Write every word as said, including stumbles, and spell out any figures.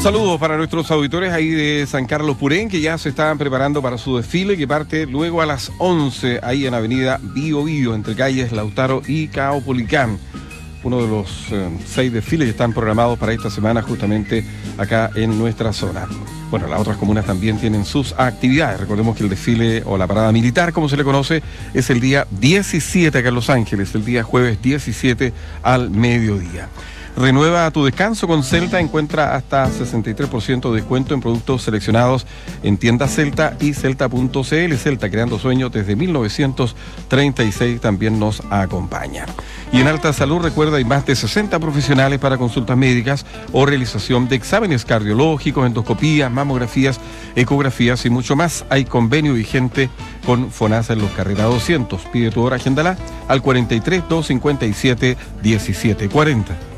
saludo para nuestros auditores ahí de San Carlos Purén, que ya se están preparando para su desfile, que parte luego a las once, ahí en Avenida Bío Bío, entre calles Lautaro y Caupolicán. Uno de los eh, seis desfiles que están programados para esta semana justamente acá en nuestra zona. Bueno, las otras comunas también tienen sus actividades. Recordemos que el desfile o la parada militar, como se le conoce, es el día diecisiete acá en Los Ángeles, el día jueves diecisiete al mediodía. Renueva tu descanso con Celta, encuentra hasta sesenta y tres por ciento de descuento en productos seleccionados en tiendas Celta y Celta punto c l. Celta, creando sueños desde mil novecientos treinta y seis, también nos acompaña. Y en Alta Salud, recuerda, hay más de sesenta profesionales para consultas médicas o realización de exámenes cardiológicos, endoscopías, mamografías, ecografías y mucho más. Hay convenio vigente con FONASA en Los Carrera doscientos. Pide tu hora, agéndala al cuarenta y tres, doscientos cincuenta y siete, diecisiete cuarenta.